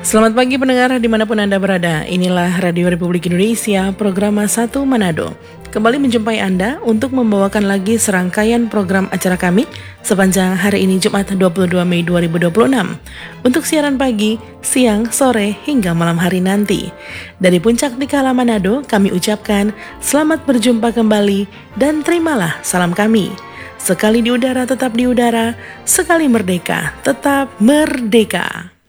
Selamat pagi pendengar dimanapun Anda berada. Inilah Radio Republik Indonesia, program 1 Manado. Kembali menjumpai Anda untuk membawakan lagi serangkaian program acara kami sepanjang hari ini Jumat 22 Mei 2026. Untuk siaran pagi, siang, sore, hingga malam hari nanti. Dari Puncak Tikala Manado, kami ucapkan selamat berjumpa kembali dan terimalah salam kami. Sekali di udara tetap di udara, sekali merdeka tetap merdeka.